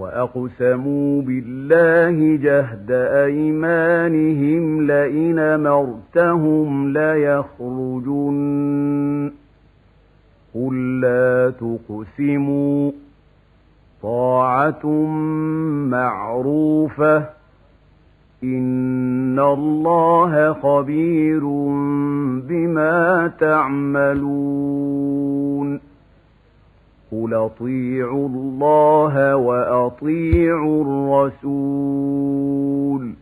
وأقسموا بالله جهد أيمانهم لئن أمرتهم ليخرجن قل لا تقسموا طاعة معروفة إن الله خبير بما تعملون قل أطيعوا الله وأطيعوا الرسول